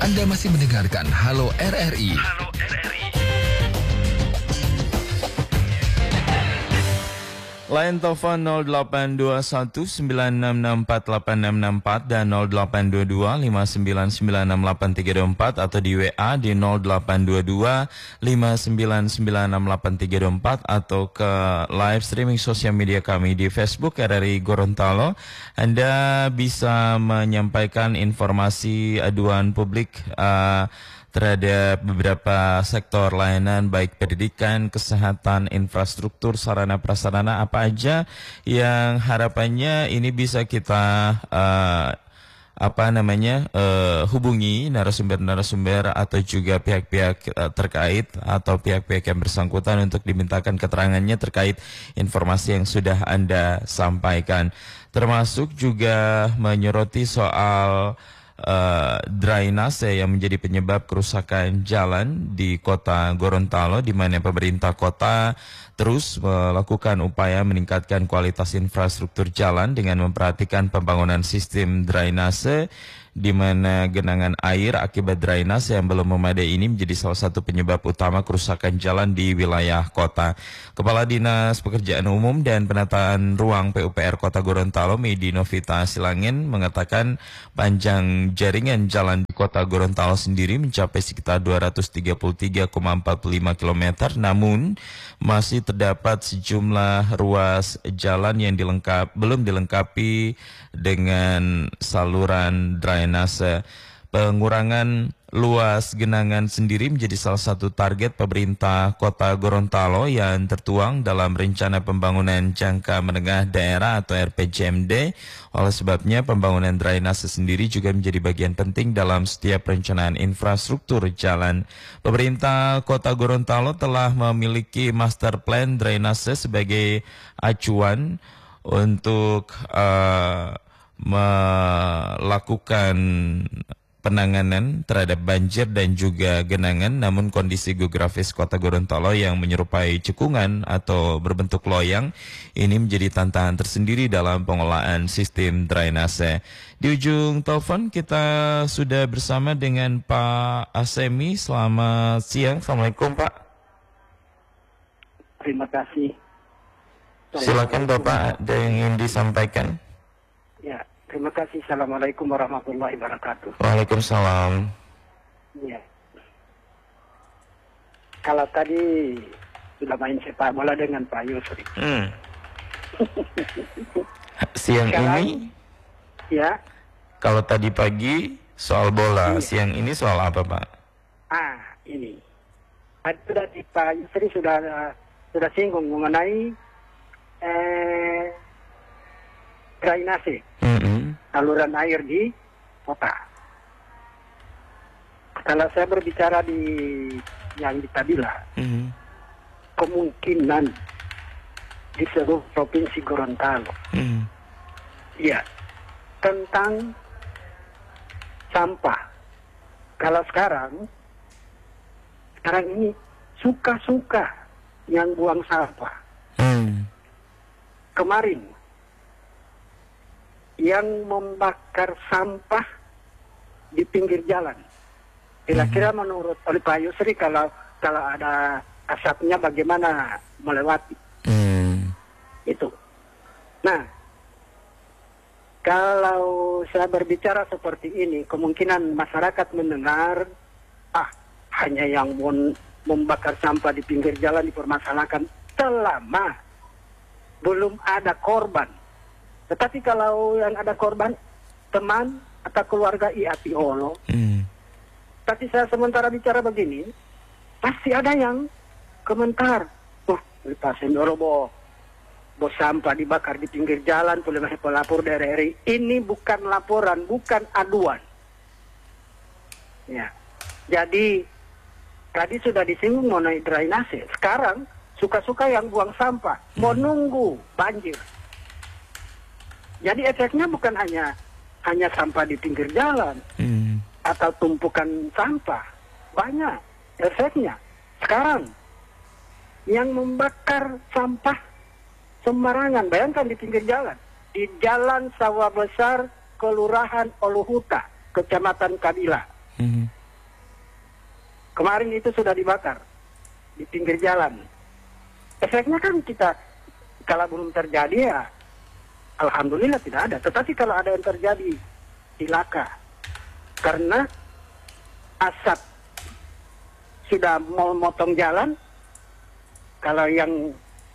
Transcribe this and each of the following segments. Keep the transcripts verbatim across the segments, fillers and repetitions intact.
Anda masih mendengarkan Halo R R I. Halo R R I. Line telepon nol delapan dua satu sembilan enam enam empat delapan enam enam empat dan nol delapan dua dua lima sembilan sembilan enam delapan tiga dua empat atau di W A di nol delapan dua dua lima sembilan sembilan enam delapan tiga dua empat atau ke live streaming sosial media kami di Facebook R R I Gorontalo. Anda bisa menyampaikan informasi aduan publik uh, terhadap beberapa sektor layanan baik pendidikan, kesehatan, infrastruktur, sarana prasarana apa aja yang harapannya ini bisa kita uh, apa namanya uh, hubungi narasumber-narasumber atau juga pihak-pihak uh, terkait atau pihak-pihak yang bersangkutan untuk dimintakan keterangannya terkait informasi yang sudah Anda sampaikan, termasuk juga menyoroti soal Uh, drainase yang menjadi penyebab kerusakan jalan di kota Gorontalo, di mana pemerintah kota terus melakukan upaya meningkatkan kualitas infrastruktur jalan dengan memperhatikan pembangunan sistem drainase, di mana genangan air akibat drainase yang belum memadai ini menjadi salah satu penyebab utama kerusakan jalan di wilayah kota. Kepala Dinas Pekerjaan Umum dan Penataan Ruang P U P R Kota Gorontalo, Medi Novita Silangin, mengatakan panjang jaringan jalan di kota Gorontalo sendiri mencapai sekitar dua ratus tiga puluh tiga koma empat puluh lima kilometer, namun masih terdapat sejumlah ruas jalan yang dilengkap, belum dilengkapi dengan saluran drainase. Pengurangan luas genangan sendiri menjadi salah satu target pemerintah kota Gorontalo yang tertuang dalam rencana pembangunan jangka menengah daerah atau R P J M D. Oleh sebabnya pembangunan drainase sendiri juga menjadi bagian penting dalam setiap perencanaan infrastruktur jalan. Pemerintah kota Gorontalo telah memiliki master plan drainase sebagai acuan untuk uh, melakukan penanganan terhadap banjir dan juga genangan, namun kondisi geografis kota Gorontalo yang menyerupai cekungan atau berbentuk loyang ini menjadi tantangan tersendiri dalam pengelolaan sistem drainase. Di ujung telepon kita sudah bersama dengan Pak Asemi. Selamat siang. Assalamualaikum Pak. Terima kasih. Silakan Bapak, ada yang ingin disampaikan. Ya, terima kasih. Assalamualaikum warahmatullahi wabarakatuh. Waalaikumsalam. Ya. Kalau tadi sudah main sepak bola dengan Pak Yusri. Hmm. Siang Sekarang, ini? Ya. Kalau tadi pagi soal bola, Iya. siang ini soal apa Pak? Ah, ini. Tadi sudah di Pak Yusri sudah sudah singgung mengenai eh, drainase. Mm-hmm. Saluran air di kota. Kalau saya berbicara di yang di Tabila, Mm-hmm. kemungkinan di seluruh provinsi Gorontalo, Mm-hmm. ya, tentang sampah. Kalau sekarang, sekarang ini suka-suka yang buang sampah. Mm. Kemarin yang membakar sampah di pinggir jalan. Kira-kira mm-hmm. menurut oleh Pak Yusri kalau kalau ada asapnya bagaimana melewati Mm. itu. Nah, kalau saya berbicara seperti ini, kemungkinan masyarakat mendengar, ah hanya yang mon- membakar sampah di pinggir jalan dipermasalahkan selama belum ada korban. Tetapi kalau yang ada korban, teman atau keluarga Iatiolo, Mm. tapi saya sementara bicara begini, pasti ada yang komentar, oh, lepasin dulu, bo, bo sampah dibakar di pinggir jalan, boleh masih pelapor dari R R I. Ini bukan laporan, bukan aduan. Ya, jadi tadi sudah disinggung mengenai drainase. Sekarang suka-suka yang buang sampah, mau nunggu banjir. Jadi efeknya bukan hanya hanya sampah di pinggir jalan Mm. atau tumpukan sampah, banyak efeknya. Sekarang yang membakar sampah sembarangan, bayangkan di pinggir jalan, di Jalan Sawah Besar, Kelurahan Oluhuta, Kecamatan Kabila. Mm-hmm. Kemarin itu sudah dibakar di pinggir jalan. Efeknya kan kita, kalau belum terjadi ya alhamdulillah tidak ada. Tetapi kalau ada yang terjadi, cilaka. Karena asap sudah mau motong jalan, kalau yang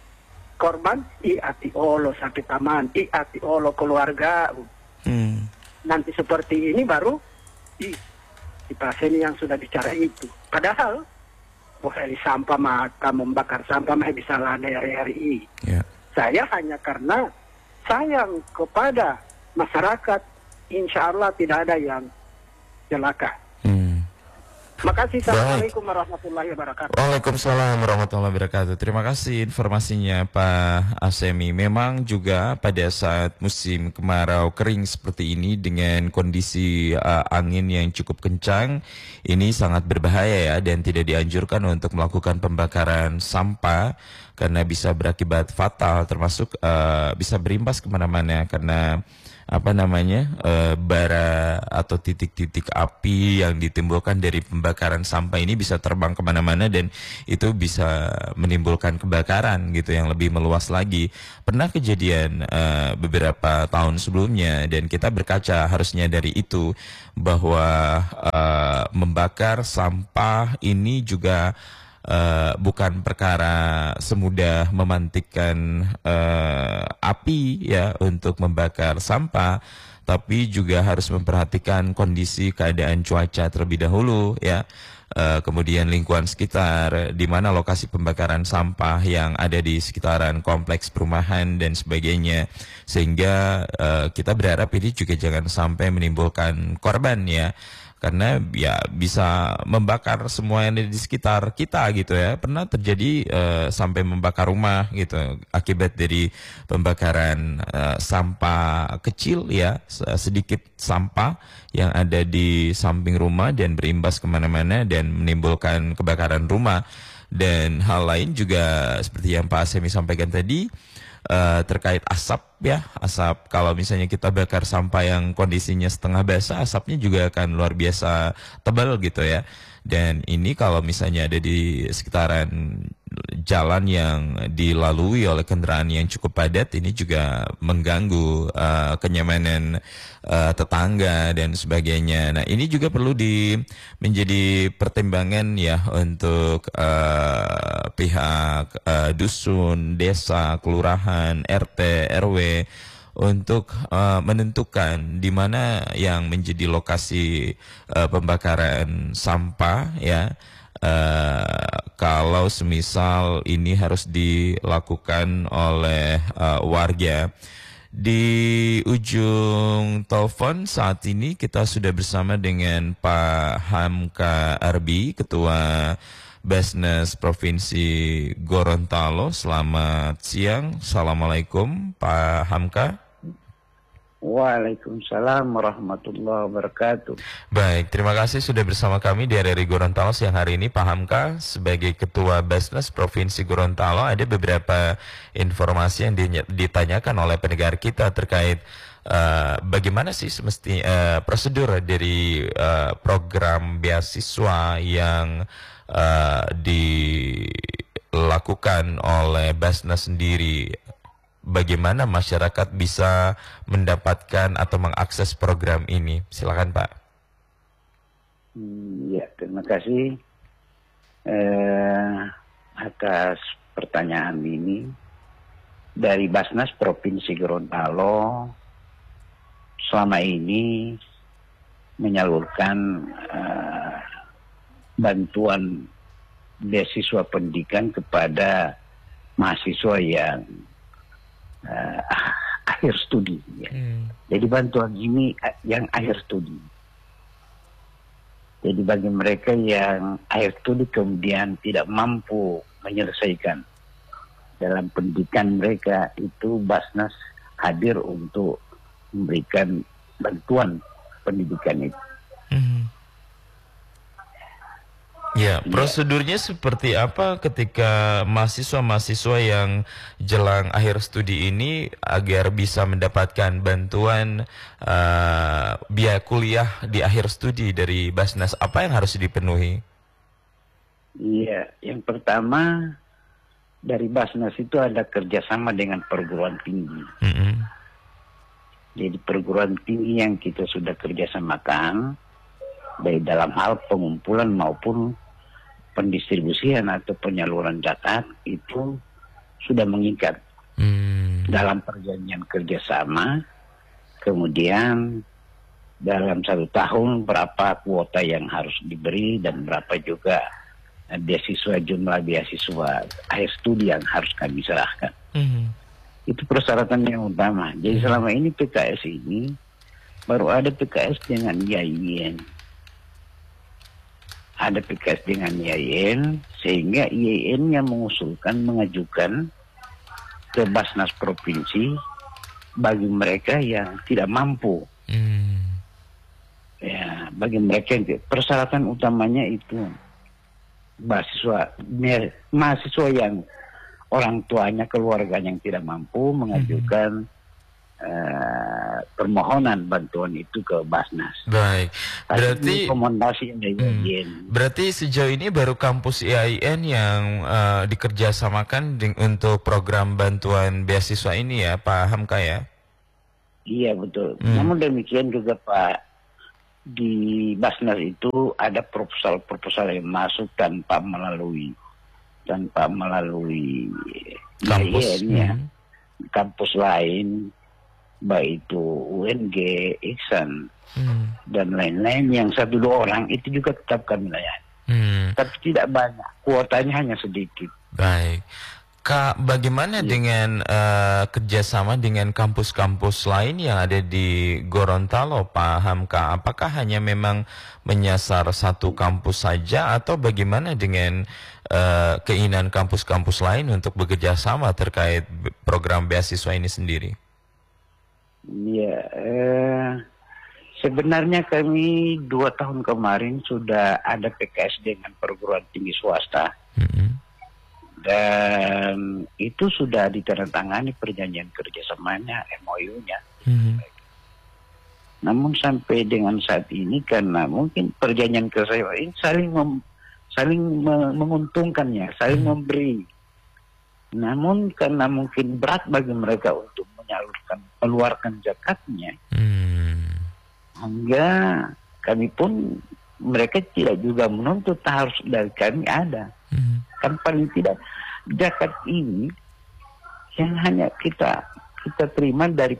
korban, i ati olo sakit taman, i ati olo keluarga. Hmm. Nanti seperti ini baru i si pasien yang sudah bicara itu. Padahal oh heli sampah maka membakar sampah mah bisa lada R R I. Yeah. Saya hanya karena sayang kepada masyarakat, insya Allah tidak ada yang celaka. Hmm. Makasih. Assalamualaikum warahmatullahi wabarakatuh. Waalaikumsalam warahmatullahi wabarakatuh. Terima kasih informasinya Pak Asemi. Memang juga pada saat musim kemarau kering seperti ini dengan kondisi uh, angin yang cukup kencang, ini sangat berbahaya ya, dan tidak dianjurkan untuk melakukan pembakaran sampah karena bisa berakibat fatal, termasuk uh, bisa berimbas kemana-mana karena apa namanya e, bara atau titik-titik api yang ditimbulkan dari pembakaran sampah ini bisa terbang kemana-mana dan itu bisa menimbulkan kebakaran gitu yang lebih meluas lagi. Pernah kejadian e, beberapa tahun sebelumnya dan kita berkaca harusnya dari itu bahwa e, membakar sampah ini juga Uh, bukan perkara semudah memantikkan uh, api ya untuk membakar sampah, tapi juga harus memperhatikan kondisi keadaan cuaca terlebih dahulu ya. Uh, kemudian lingkungan sekitar, di mana lokasi pembakaran sampah yang ada di sekitaran kompleks perumahan dan sebagainya, sehingga uh, kita berharap ini juga jangan sampai menimbulkan korban ya. Karena ya bisa membakar semua yang ada di sekitar kita gitu ya. Pernah terjadi uh, sampai membakar rumah gitu akibat dari pembakaran uh, sampah kecil ya, sedikit sampah yang ada di samping rumah dan berimbas kemana-mana dan menimbulkan kebakaran rumah. Dan hal lain juga seperti yang Pak Asemi sampaikan tadi, Uh, terkait asap ya, asap kalau misalnya kita bakar sampah yang kondisinya setengah basah, asapnya juga akan luar biasa tebal gitu ya. Dan ini kalau misalnya ada di sekitaran jalan yang dilalui oleh kendaraan yang cukup padat, ini juga mengganggu uh, kenyamanan uh, tetangga dan sebagainya. Nah ini juga perlu di menjadi pertimbangan ya untuk uh, pihak uh, dusun, desa, kelurahan, R T, R W untuk uh, menentukan di mana yang menjadi lokasi uh, pembakaran sampah ya. Uh, kalau semisal ini harus dilakukan oleh uh, warga. Di ujung telepon saat ini kita sudah bersama dengan Pak Hamka Arbi, Ketua Basnas Provinsi Gorontalo. Selamat siang. Assalamualaikum Pak Hamka. Waalaikumsalam warahmatullahi wabarakatuh. Baik, terima kasih sudah bersama kami di R R I Gorontalo siang hari ini Pak Hamka. Sebagai Ketua Basnas Provinsi Gorontalo, ada beberapa informasi yang ditanyakan oleh pendengar kita terkait uh, bagaimana sih semesti uh, prosedur dari uh, program beasiswa yang uh, dilakukan oleh Basnas sendiri. Bagaimana masyarakat bisa mendapatkan atau mengakses program ini? Silakan Pak. Ya, terima kasih eh, atas pertanyaan ini. Dari Basnas Provinsi Gorontalo selama ini menyalurkan eh, bantuan beasiswa pendidikan kepada mahasiswa yang Uh, akhir studi ya. Hmm. Jadi bantuan ini yang akhir studi. Jadi bagi mereka yang akhir studi kemudian tidak mampu menyelesaikan dalam pendidikan mereka, itu Basnas hadir untuk memberikan bantuan pendidikan itu. Hmm. Ya, prosedurnya seperti apa ketika mahasiswa-mahasiswa yang jelang akhir studi ini agar bisa mendapatkan bantuan uh, biaya kuliah di akhir studi dari Basnas? Apa yang harus dipenuhi? Iya, yang pertama dari Basnas itu ada kerjasama dengan perguruan tinggi. Mm-hmm. Jadi perguruan tinggi yang kita sudah kerjasamakan, baik dalam hal pengumpulan maupun pendistribusian atau penyaluran zakat itu sudah mengikat Mm. dalam perjanjian kerjasama. Kemudian dalam satu tahun berapa kuota yang harus diberi dan berapa juga beasiswa, jumlah beasiswa akhir studi yang harus kami serahkan. Mm. Itu persyaratan yang utama. Jadi selama ini P K S ini baru ada P K S dengan I A I N. Ada P K S dengan I A I N, sehingga I A I N yang mengusulkan, mengajukan ke Basnas Provinsi bagi mereka yang tidak mampu. Mm. Ya, bagi mereka yang persyaratan utamanya itu mahasiswa mahasiswa yang orang tuanya, keluarganya yang tidak mampu mengajukan hmm. uh, permohonan bantuan itu ke Basnas. Baik, berarti rekomendasi dari I A I N. Hmm, berarti sejauh ini baru kampus I A I N yang uh, dikerjasamakan di, untuk program bantuan beasiswa ini ya, Pak Hamka ya? Iya betul. Hmm. Namun demikian juga Pak, di Basnas itu ada proposal-proposal yang masuk tanpa melalui tanpa melalui kampus I A I N ya, hmm. kampus lain, baik itu U N G, Iksan hmm. dan lain-lain yang satu dua orang itu juga tetap kami layani. Hmm. Tapi tidak banyak, kuotanya hanya sedikit. Baik. Kak, bagaimana ya. dengan uh, kerjasama dengan kampus-kampus lain yang ada di Gorontalo, Pak Hamka? Apakah hanya memang menyasar satu kampus saja atau bagaimana dengan uh, keinginan kampus-kampus lain untuk bekerja sama terkait program beasiswa ini sendiri? Ya, eh, sebenarnya kami dua tahun kemarin sudah ada P K S dengan perguruan tinggi swasta. Mm-hmm. Dan itu sudah ditandatangani perjanjian kerjasamanya, M O U-nya. Mm-hmm. Namun sampai dengan saat ini karena mungkin perjanjian kerjasama ini saling mem, saling me, menguntungkannya, saling mm-hmm. memberi. Namun karena mungkin berat bagi mereka untuk menyalurkan, mengeluarkan zakatnya, mm-hmm. hingga kami pun mereka tidak juga menuntut harus dari kami ada. Mm-hmm. Kan paling tidak zakat ini yang hanya kita kita terima dari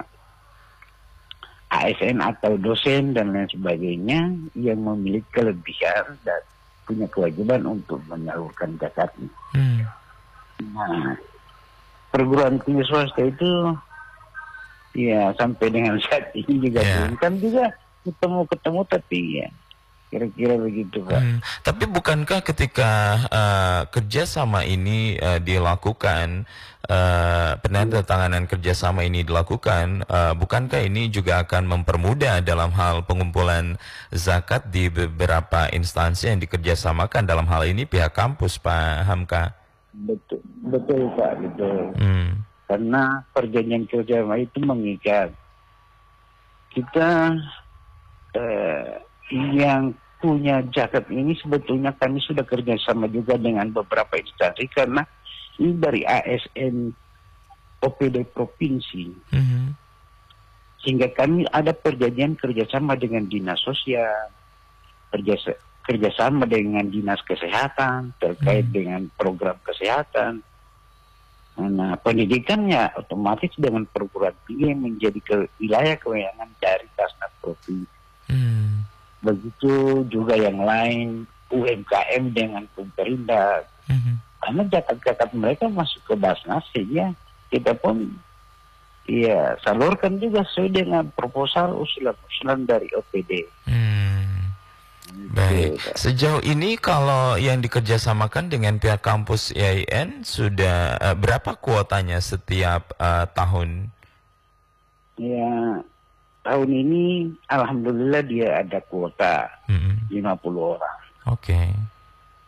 A S N atau dosen dan lain sebagainya yang memiliki kelebihan dan punya kewajiban untuk menyalurkan zakatnya. Hmm. Nah, perguruan tinggi swasta itu ya sampai dengan saat ini juga yeah. belum kan juga ketemu-ketemu tapi ya kira-kira begitu Pak. Hmm, tapi bukankah ketika uh, kerjasama ini uh, dilakukan, uh, penandatanganan kerjasama ini dilakukan, uh, bukankah ini juga akan mempermudah dalam hal pengumpulan zakat di beberapa instansi yang dikerjasamakan, dalam hal ini pihak kampus, Pak Hamka? Betul, betul Pak, betul. Hmm. Karena perjanjian kerjasama itu mengikat kita. Uh, yang punya zakat ini sebetulnya kami sudah kerjasama juga dengan beberapa instansi karena ini dari A S N O P D provinsi, mm-hmm. sehingga kami ada perjanjian kerjasama dengan dinas sosial, kerja kerjasama dengan dinas kesehatan terkait mm-hmm. dengan program kesehatan. Nah, pendidikannya otomatis dengan perguruan tinggi yang menjadi ke wilayah kewenangan dari Basnas provinsi. Mm. Begitu juga yang lain, U M K M dengan pemerintah. Mm-hmm. Karena zakat-zakat mereka masuk ke Basnas, sehingga kita pun ya salurkan juga sesuai dengan proposal usulan-usulan dari O P D. Hmm. Baik, sejauh ini kalau yang dikerjasamakan dengan pihak kampus I A I N sudah uh, berapa kuotanya setiap uh, tahun? Ya, tahun ini alhamdulillah dia ada kuota mm-hmm. lima puluh orang. Oke. Okay.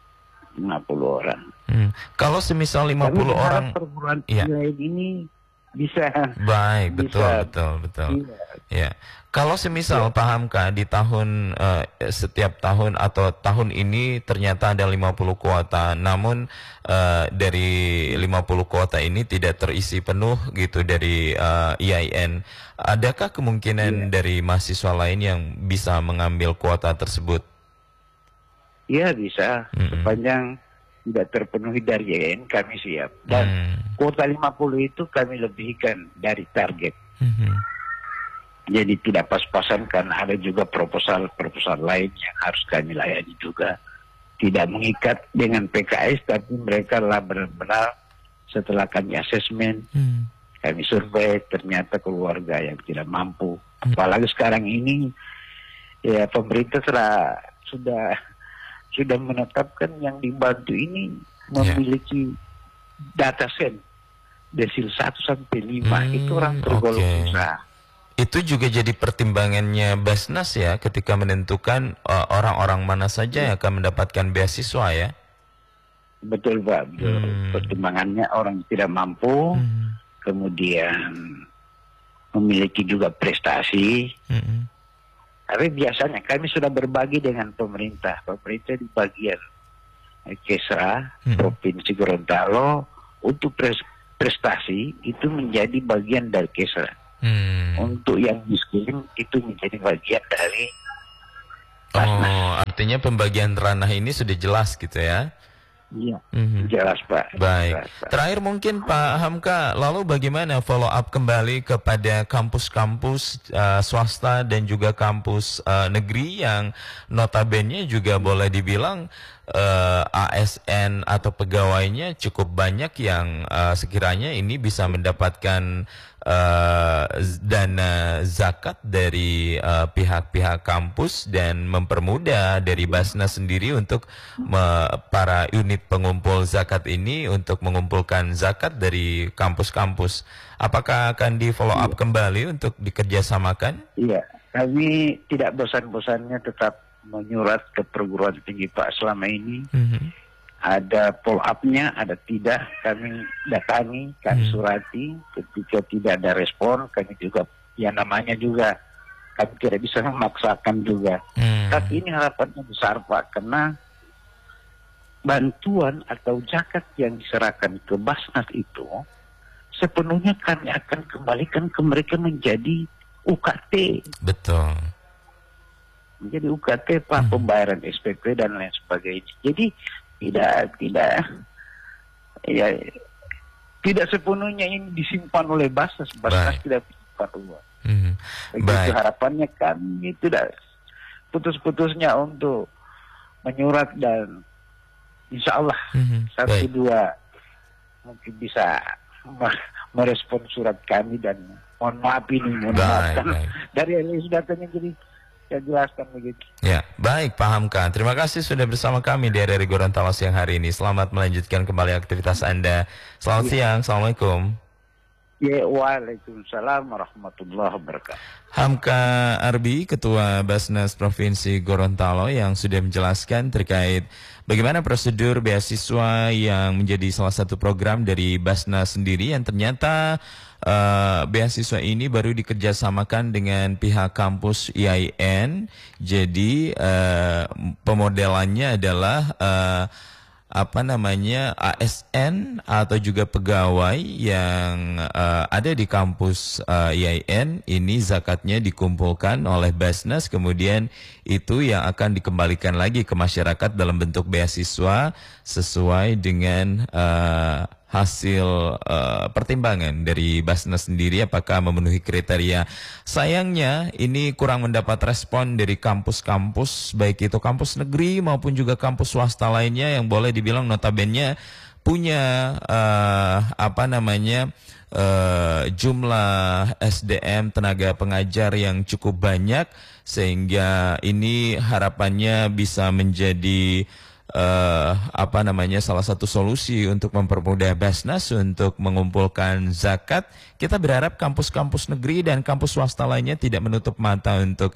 lima puluh orang. Hmm. Kalau semisal lima puluh Kami orang perguruan ya. tinggi ini bisa. Baik, betul, bisa. betul, betul. Iya. Ya, kalau semisal Ya. pahamkah di tahun eh, setiap tahun atau tahun ini ternyata ada lima puluh kuota, namun eh, dari lima puluh kuota ini tidak terisi penuh gitu dari eh, I A I N. Adakah kemungkinan Ya. dari mahasiswa lain yang bisa mengambil kuota tersebut? Iya bisa, Mm-mm. sepanjang tidak terpenuhi dari I A I N kami siap. Dan Hmm. kuota lima puluh itu kami lebihkan dari target. Mhm. Jadi tidak pas-pasan karena ada juga proposal-proposal lain yang harus kami layani juga. Tidak mengikat dengan P K S, tapi mereka lah benar-benar setelah kami asesmen, Hmm. kami survei, ternyata keluarga yang tidak mampu. Apalagi sekarang ini, ya pemerintah telah sudah sudah menetapkan yang dibantu ini memiliki data sen desil satu sampai lima, Hmm, itu orang tergolong oke. susah. Itu juga jadi pertimbangannya Basnas ya ketika menentukan uh, orang-orang mana saja yang akan mendapatkan beasiswa ya. Betul Pak, betul. Hmm. Pertimbangannya orang yang tidak mampu, Hmm. kemudian memiliki juga prestasi. Hmm. Tapi biasanya kami sudah berbagi dengan pemerintah. Pemerintah di bagian eh, Kesra, Hmm. Provinsi Gorontalo, untuk pres- prestasi itu menjadi bagian dari Kesra. Hmm. Untuk yang miskin itu menjadi bagian dari Basnas. Oh, artinya pembagian ranah ini sudah jelas gitu ya. Iya, Mhm. jelas Pak. Baik. Jelas, Pak. Terakhir mungkin Pak Hamka, lalu bagaimana follow up kembali kepada kampus-kampus uh, swasta dan juga kampus uh, negeri yang notabene juga boleh dibilang uh, A S N atau pegawainya cukup banyak yang uh, sekiranya ini bisa mendapatkan uh, dana zakat dari uh, pihak-pihak kampus dan mempermudah dari Basnas sendiri untuk me- para unit pengumpul zakat ini untuk mengumpulkan zakat dari kampus-kampus. Apakah akan di follow up kembali untuk dikerjasamakan? Iya, kami tidak bosan-bosannya tetap menyurat ke perguruan tinggi Pak selama ini. Mhm. Ada follow up-nya, ada tidak, kami datangi, kami Hmm. surati. Ketika tidak ada respon, kami juga, ya namanya juga, kami tidak bisa memaksakan juga. Hmm. Tapi ini harapannya besar Pak, karena bantuan atau zakat yang diserahkan ke Basnas itu, sepenuhnya kami akan kembalikan ke mereka menjadi U K T. Betul. Menjadi U K T Pak, Hmm. pembayaran S P P dan lain sebagainya. Jadi tidak tidak ya tidak sepenuhnya ini disimpan oleh Basnas. Basnas Baik. tidak simpan uang. Mhm. Begitu Baik. harapannya kami tidak putus-putusnya untuk menyurat dan insya Allah Mhm. satu Baik. dua mungkin bisa me- merespon surat kami dan mohon maaf ini mohon maaf Baik, kan baik. dari Elis datanya jadi saya jelaskan begitu. Ya, baik Pak Hamka. Terima kasih sudah bersama kami di R R I Gorontalo siang hari ini. Selamat melanjutkan kembali aktivitas Anda. Selamat siang. Assalamualaikum. Ya, waalaikumsalam warahmatullahi wabarakatuh. Hamka Arbi, Ketua Basnas Provinsi Gorontalo yang sudah menjelaskan terkait bagaimana prosedur beasiswa yang menjadi salah satu program dari Basnas sendiri yang ternyata uh, beasiswa ini baru dikerjasamakan dengan pihak kampus I A I N. Jadi uh, pemodelannya adalah uh, apa namanya A S N atau juga pegawai yang uh, ada di kampus uh, I A I N ini zakatnya dikumpulkan oleh Basnas, kemudian itu yang akan dikembalikan lagi ke masyarakat dalam bentuk beasiswa sesuai dengan uh, hasil uh, pertimbangan dari Basnas sendiri apakah memenuhi kriteria. Sayangnya ini kurang mendapat respon dari kampus-kampus baik itu kampus negeri maupun juga kampus swasta lainnya yang boleh dibilang notabene punya uh, apa namanya uh, jumlah S D M tenaga pengajar yang cukup banyak sehingga ini harapannya bisa menjadi Uh, apa namanya salah satu solusi untuk mempermudah Basnas untuk mengumpulkan zakat. Kita berharap kampus-kampus negeri dan kampus swasta lainnya tidak menutup mata untuk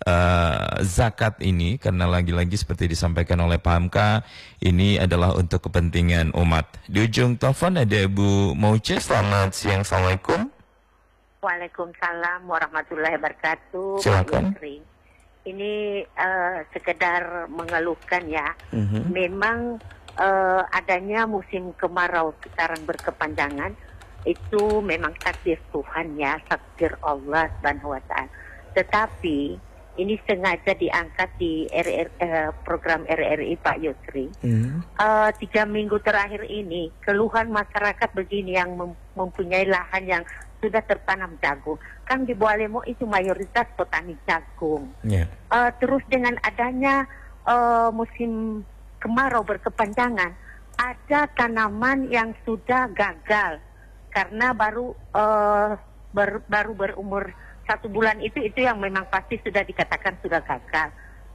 uh, zakat ini karena lagi-lagi seperti disampaikan oleh Pak Hamka ini adalah untuk kepentingan umat. Di ujung telepon ada Ibu Mauce. Selamat siang. Assalamualaikum. Waalaikumsalam warahmatullahi wabarakatuh. Silakan. Pak Yusri. Ini uh, sekedar mengeluhkan ya. Mm-hmm. Memang uh, adanya musim kemarau sekarang berkepanjangan itu memang takdir Tuhan ya, takdir Allah Subhanahu wa taala. Tetapi ini sengaja diangkat di R R, uh, program R R I Pak Yusri. Mm-hmm. Uh, tiga minggu terakhir ini keluhan masyarakat begini yang mem mempunyai lahan yang sudah tertanam jagung. Kan di Bualemo itu mayoritas petani jagung. Yeah. Uh, terus dengan adanya uh, musim kemarau berkepanjangan, ada tanaman yang sudah gagal karena baru uh, ber, baru berumur satu bulan itu itu yang memang pasti sudah dikatakan sudah gagal.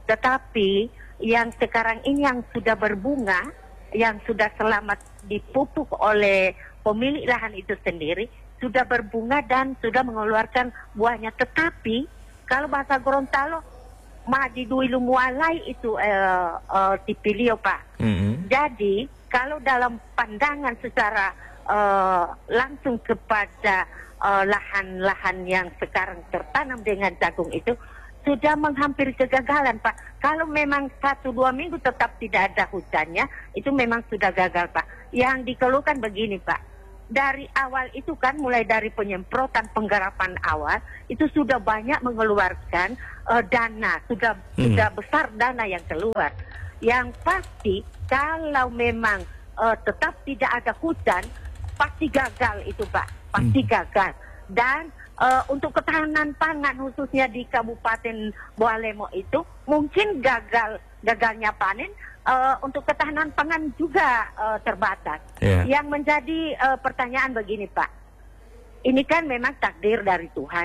Tetapi yang sekarang ini yang sudah berbunga, yang sudah selamat dipupuk oleh pemilik lahan itu sendiri, sudah berbunga dan sudah mengeluarkan buahnya. Tetapi kalau bahasa Gorontalo, madi duilu mualai itu uh, uh, dipilih Pak. Mm-hmm. Jadi kalau dalam pandangan secara uh, langsung kepada lahan-lahan uh, yang sekarang tertanam dengan jagung itu sudah menghampiri kegagalan Pak. Kalau memang satu dua minggu tetap tidak ada hujannya, itu memang sudah gagal Pak. Yang dikeluhkan begini Pak, dari awal itu kan mulai dari penyemprotan penggarapan awal itu sudah banyak mengeluarkan uh, dana, sudah hmm. sudah besar dana yang keluar. Yang pasti kalau memang uh, tetap tidak ada hujan, pasti gagal itu Pak, pasti hmm. gagal. Dan uh, untuk ketahanan pangan khususnya di Kabupaten Bualemo itu mungkin gagal gagalnya panen, uh, untuk ketahanan pangan juga uh, terbatas. Yeah. Yang menjadi uh, pertanyaan begini Pak, ini kan memang takdir dari Tuhan.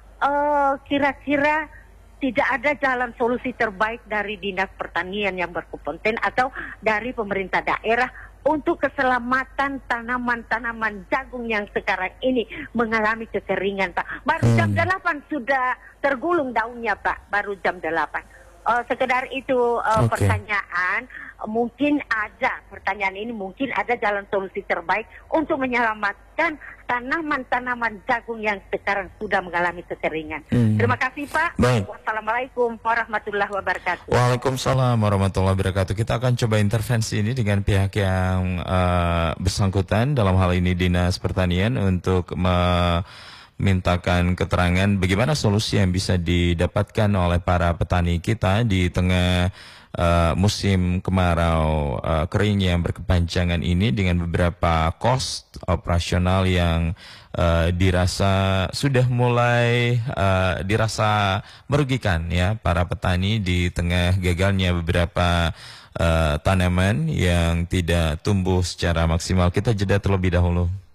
Kira-kira uh, tidak ada jalan solusi terbaik dari Dinas Pertanian yang berkompeten atau dari pemerintah daerah untuk keselamatan tanaman-tanaman jagung yang sekarang ini mengalami kekeringan Pak. Baru hmm. jam delapan sudah tergulung daunnya Pak, baru jam delapan. Uh, sekedar itu uh, okay. pertanyaan, mungkin ada pertanyaan ini mungkin ada jalan solusi terbaik untuk menyelamatkan tanaman-tanaman jagung yang sekarang sudah mengalami kekeringan. Hmm. Terima kasih Pak. Baik. Wassalamualaikum warahmatullahi wabarakatuh. Waalaikumsalam warahmatullahi wabarakatuh. Kita akan coba intervensi ini dengan pihak yang uh, bersangkutan, dalam hal ini Dinas Pertanian, untuk memintakan keterangan bagaimana solusi yang bisa didapatkan oleh para petani kita di tengah Uh, musim kemarau uh, kering yang berkepanjangan ini, dengan beberapa cost operasional yang uh, dirasa sudah mulai uh, dirasa merugikan ya para petani di tengah gagalnya beberapa uh, tanaman yang tidak tumbuh secara maksimal. Kita jeda terlebih dahulu.